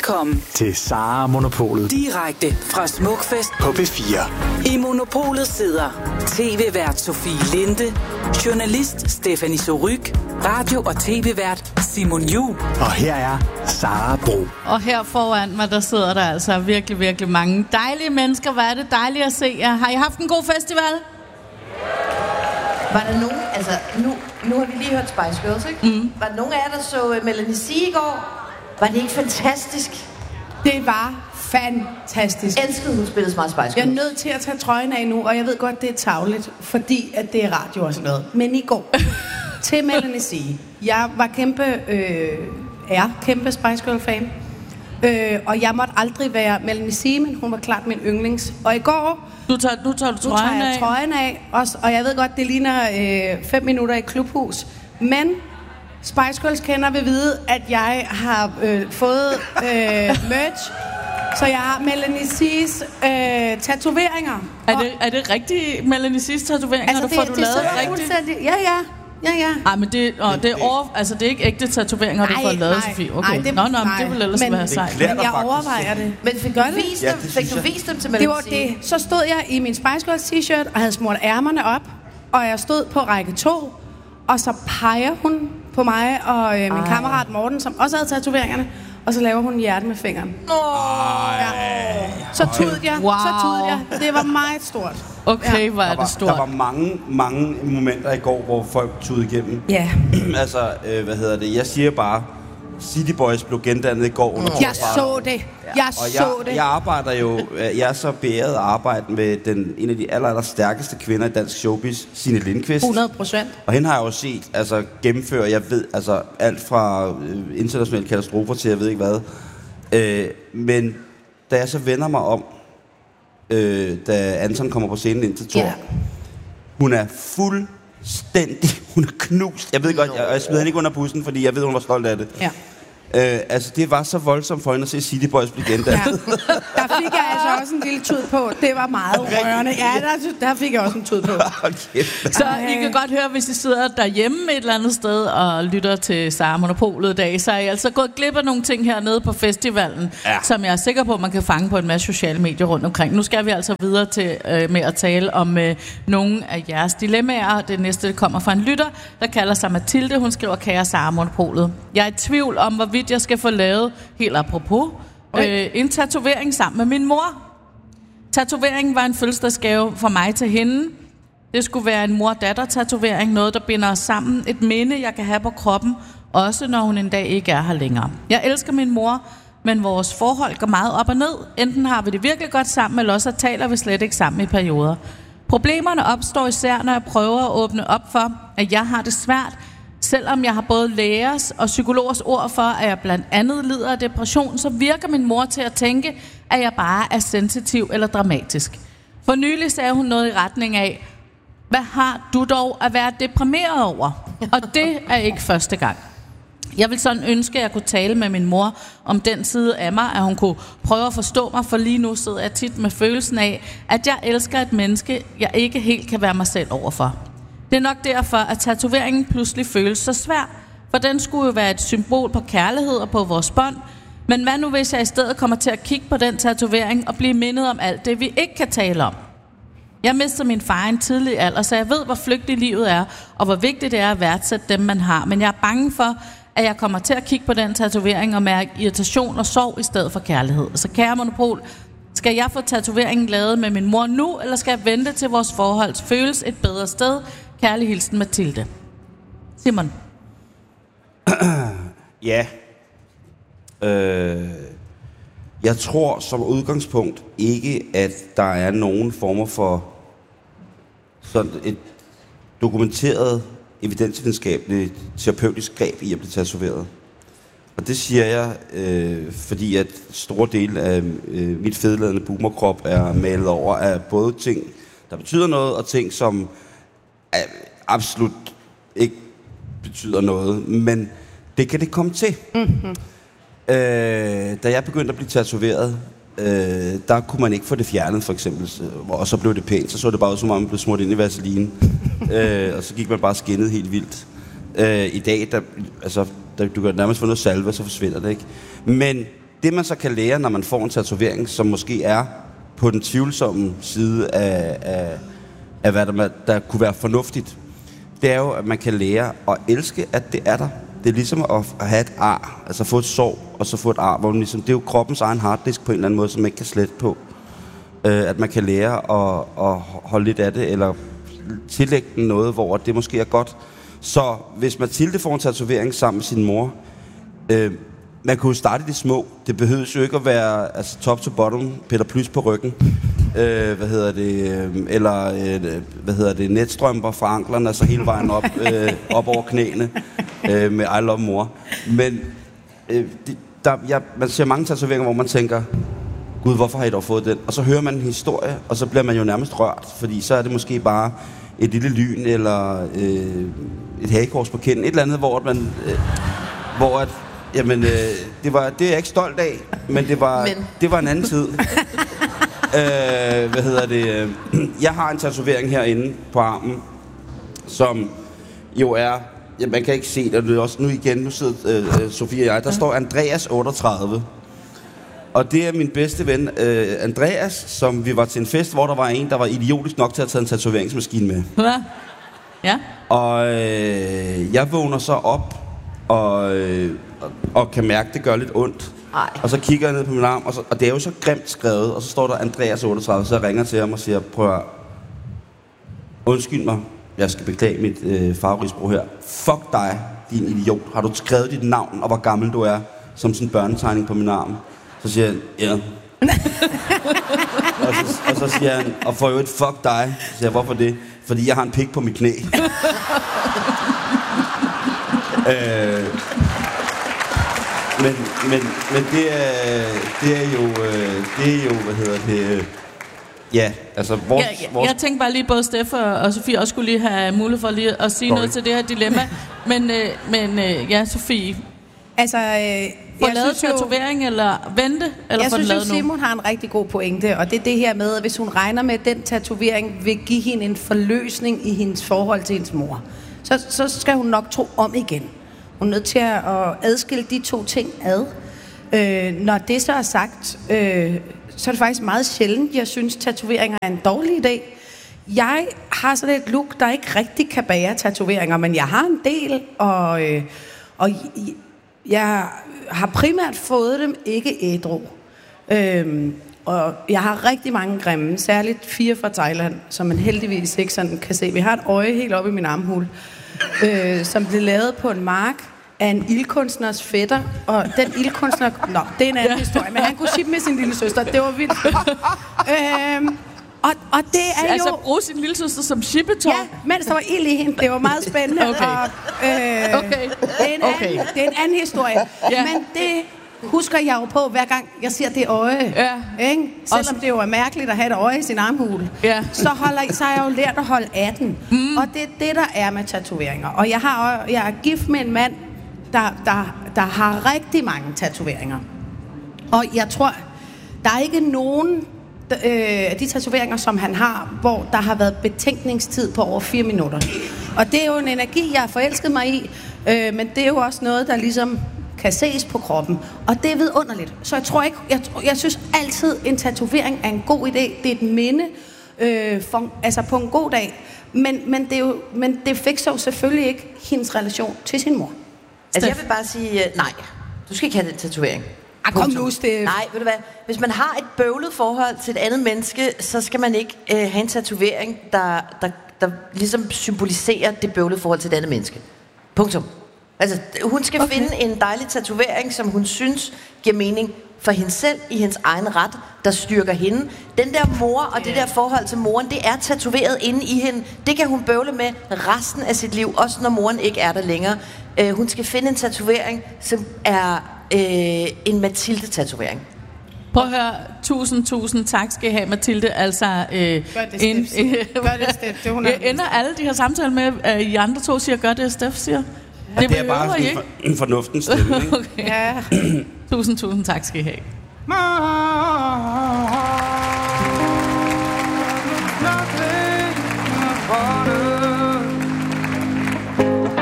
Velkommen til Sara Monopolet. Direkte fra Smukfest på P4. I Monopolet sidder tv-vært Sofie Linde, journalist Stephanie Surrugue, radio- og tv-vært Simon Jul. Og her er Sara Bro. Og her foran mig, der sidder der altså virkelig, virkelig mange dejlige mennesker. Hvad er det dejligt at se jer. Har I haft en god festival? Var der nogen, altså nu har vi lige hørt Spice Girls, ikke? Mm. Var der nogen af jer, der så Melanie C i går? Var det ikke fantastisk? Det var fantastisk. Jeg elskede, hun spillede smart Spice Girls. Jeg er nødt til at tage trøjen af nu, og jeg ved godt, det er tarveligt, fordi at det er radio og sådan noget. Men i går, til Melanie C. Jeg var kæmpe Spice Girl-fan. Og jeg måtte aldrig være Melanie C, men hun var klart min yndlings. Og i går... Nu tager jeg trøjen af. Og jeg ved godt, det ligner 5 minutter i klubhus. Men Spice Girls kender vil vide, at jeg har fået merch. Så jeg har Melanie C's tatoveringer. Er det rigtige Melanie C's tatoveringer, altså, du får lavet rigtigt? Ja. Ej, men det er ikke ægte tatoveringer, du får lavet, Sofie. Okay. Nå, det vil ellers være sejt. Men jeg overvejer det. Men fik du vist dem til Melanie C? Det var det. Så stod jeg i min Spice Girls t-shirt og havde smurt ærmerne op, og jeg stod på række 2, og så peger hun på mig og min kammerat Morten, som også havde tatoveringerne, og så laver hun hjerte med fingeren. Ja. Så tudede jeg. Det var meget stort. Okay, hvor er det stort. Der var mange momenter i går, hvor folk tudede igennem. Ja. Altså, jeg siger bare, City Boys blev gendannet i går. Jeg så det. Jeg arbejder jo, jeg er så beæret at arbejde med en af de aller stærkeste kvinder i dansk showbiz, Signe Lindqvist. 100%. Og hende har jeg jo set gennemføre, jeg ved, alt fra internationale katastrofer til jeg ved ikke hvad. Men da jeg så vender mig om, da Anton kommer på scenen ind til Thor, hun er fuldstændig, hun er knust. Jeg ved godt, jeg smider hende ikke under bussen, fordi jeg ved, hun var stolt af det. Ja. Det var så voldsomt for hende at se City Boys blive gendannet. Ja. Der fik jeg altså også en lille tud på. Det var meget rørende. Ja, der fik jeg også en tud på. Okay. Så I kan godt høre, hvis I sidder derhjemme et eller andet sted og lytter til Sara Monopolet i dag, så er I altså gået glip af nogle ting hernede på festivalen, som jeg er sikker på, man kan fange på en masse sociale medier rundt omkring. Nu skal vi altså videre til med at tale om nogle af jeres dilemmaer. Det næste kommer fra en lytter, der kalder sig Mathilde. Hun skriver, kære Sara Monopolet. Jeg er i tvivl om, hvorvidt jeg skal få lavet, helt apropos, en tatovering sammen med min mor. Tatoveringen var en fødselsdagsgave fra mig til hende. Det skulle være en mor-datter-tatovering, noget der binder os sammen. Et minde, jeg kan have på kroppen, også når hun en dag ikke er her længere. Jeg elsker min mor, men vores forhold går meget op og ned. Enten har vi det virkelig godt sammen, eller også taler vi slet ikke sammen i perioder. Problemerne opstår især, når jeg prøver at åbne op for, at jeg har det svært, selvom jeg har både lægers og psykologers ord for, at jeg blandt andet lider af depression, så virker min mor til at tænke, at jeg bare er sensitiv eller dramatisk. For nylig sagde hun noget i retning af, hvad har du dog at være deprimeret over? Og det er ikke første gang. Jeg vil sådan ønske, at jeg kunne tale med min mor om den side af mig, at hun kunne prøve at forstå mig, for lige nu sidder jeg tit med følelsen af, at jeg elsker et menneske, jeg ikke helt kan være mig selv overfor. Det er nok derfor, at tatoveringen pludselig føles så svær, for den skulle jo være et symbol på kærlighed og på vores bånd. Men hvad nu, hvis jeg i stedet kommer til at kigge på den tatovering og blive mindet om alt det, vi ikke kan tale om? Jeg mistede min far i en tidlig alder, så jeg ved, hvor flygtigt livet er, og hvor vigtigt det er at værdsætte dem, man har. Men jeg er bange for, at jeg kommer til at kigge på den tatovering og mærke irritation og sorg i stedet for kærlighed. Så kære Monopol, skal jeg få tatoveringen lavet med min mor nu, eller skal jeg vente til vores forhold føles et bedre sted? Kærlig hilsen, Mathilde. Simon. Ja. Jeg tror som udgangspunkt ikke, at der er nogen former for sådan et dokumenteret, evidensvidenskabeligt, terapeutisk greb i at blive tatoveret. Og det siger jeg, fordi at store dele af mit fedladende boomerkrop er malet over af både ting, der betyder noget, og ting, som absolut ikke betyder noget. Men det kan det komme til. Mm-hmm. Da jeg begyndte at blive tatoveret, der kunne man ikke få det fjernet, for eksempel. Og så blev det pænt. Så det bare ud, som om man blev smurt ind i vaseline. Og så gik man bare skinnet helt vildt. I dag, du kan nærmest få noget salve, så forsvinder det ikke. Men det man så kan lære, når man får en tatovering, som måske er på den tvivlsomme side af hvad der kunne være fornuftigt, det er jo, at man kan lære at elske, at det er der. Det er ligesom at have et ar, altså få et sår, og så få et ar, hvor man ligesom, det er jo kroppens egen harddisk på en eller anden måde, som man ikke kan slette på. At man kan lære at holde lidt af det, eller tillægge den noget, hvor det måske er godt. Så hvis Mathilde får en tatovering sammen med sin mor, man kunne jo starte i det små. Det behøves jo ikke at være top to bottom, Peter Plys på ryggen, netstrømper fra anklerne, altså hele vejen op over knæene med I love mor. Men man ser mange tatoveringer, hvor man tænker, Gud, hvorfor har I dog fået den? Og så hører man en historie, og så bliver man jo nærmest rørt, fordi så er det måske bare et lille lyn, eller et hagekors på kinden, et eller andet, det er jeg ikke stolt af, men det var en anden tid. Jeg har en tatovering herinde på armen, som jo er, man kan ikke se det, det er også nu sidder Sofie og jeg, der står Andreas 38. Og det er min bedste ven, Andreas, som vi var til en fest, hvor der var en, der var idiotisk nok til at tage en tatoveringsmaskine med. Hvad? Ja. Og jeg vågner så op, og kan mærke, det gør lidt ondt. Ej. Og så kigger jeg ned på min arm, og det er jo så grimt skrevet, og så står der Andreas 38, så jeg ringer til ham og siger, prøv at undskyld mig, jeg skal beklage mit farverisbrug her. Fuck dig, din idiot. Har du skrevet dit navn, og hvor gammel du er, som sådan en børnetegning på min arm? Så siger han, ja. og så siger han, og for jo et fuck dig. Så siger jeg, hvorfor det? Fordi jeg har en pik på mit knæ. Men det er jo, ja, altså vores... Jeg tænkte bare lige, både Steff og Sofie også skulle lige have mulighed for lige at sige noget til det her dilemma. Men ja, Sofie... Altså, få lavet tatovering, eller vente, eller få den lavet nu? Jeg synes jo, Simon har en rigtig god pointe, og det er det her med, at hvis hun regner med, at den tatovering vil give hende en forløsning i hendes forhold til hendes mor, så skal hun nok tro om igen. Hun er nødt til at adskille de to ting ad. Når det så er sagt, så er det faktisk meget sjældent, jeg synes, tatoveringer er en dårlig idé. Jeg har sådan et look, der ikke rigtig kan bære tatoveringer, men jeg har en del, og jeg har primært fået dem ikke ædru. Og jeg har rigtig mange grimme, særligt 4 fra Thailand, som man heldigvis ikke sådan kan se. Vi har et øje helt oppe i min armhul, som blev lavet på en mark af en ildkunstners fætter. Og den ildkunstner... Nå, det er en anden historie, men han kunne shippe med sin lille søster. Det var vildt. Og det er altså, jo... bruge sin lille søster som shippetår? Ja, mens der var ild i hende. Det var meget spændende. Okay. Og, det er en anden historie. Ja. Men det husker jeg jo på, hver gang jeg ser det øje. Ja. Ikke? Selvom det jo er mærkeligt at have et øje i sin armhule. Ja. Så har jeg jo lært at holde af den. Og det er det, der er med tatoveringer. Og jeg er gift med en mand, der har rigtig mange tatoveringer. Og jeg tror, der er ikke nogen... de tatoveringer, som han har, hvor der har været betænkningstid på over 4 minutter. Og det er jo en energi, jeg har forelsket mig i, men det er jo også noget, der ligesom kan ses på kroppen. Og det er vidunderligt. Så jeg tror ikke, jeg synes altid, en tatovering er en god idé. Det er et minde på en god dag. Men det fikser jo selvfølgelig ikke hendes relation til sin mor. Altså jeg vil bare sige, nej, du skal ikke have den tatovering. Kom nu, Steff. Nej, ved du hvad? Hvis man har et bøvlet forhold til et andet menneske, så skal man ikke have en tatovering, der ligesom symboliserer det bøvlede forhold til et andet menneske. Punktum. Altså, hun skal finde en dejlig tatovering, som hun synes giver mening for hende selv i hendes egen ret, der styrker hende. Den der mor og det der forhold til moren, det er tatoveret inde i hende. Det kan hun bøvle med resten af sit liv, også når moren ikke er der længere. Hun skal finde en tatovering, som er en Mathilde-tatovering. Prøv at høre, tusind tak skal I have, Mathilde. Altså, gør det, Steff. Ender alle de her samtaler med, I andre to siger, gør det, Steff siger? Det er bare en fornuftens stemme, ikke? Okay. Ja. Tusind tak skal I have.